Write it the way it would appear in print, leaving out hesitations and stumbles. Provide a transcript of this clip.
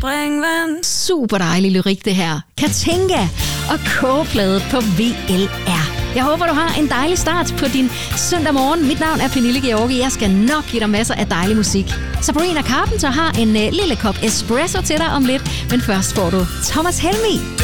springvand. Super dejlig lyrik det her. Katinka og kogeplade på VLR. Jeg håber, du har en dejlig start på din søndag morgen. Mit navn er Pernille Georgi. Jeg skal nok give dig masser af dejlig musik. Sabrina Carpenter har en lille kop espresso til dig om lidt. Men først får du Thomas Helmig.